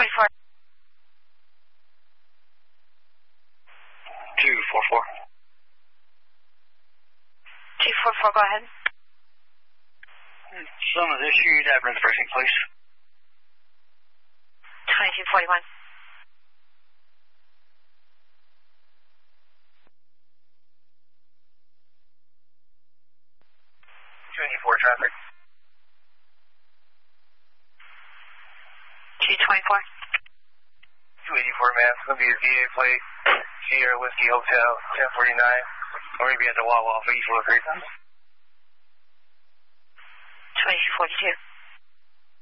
224. 244. 244, go ahead. Some is issued, Admiral's briefing, please. 2241. 284 traffic. 224. 284, ma'am. It's going to be a VA plate, Sierra Whiskey Hotel, 1049. Or maybe at the Wawa for East 43. 2242.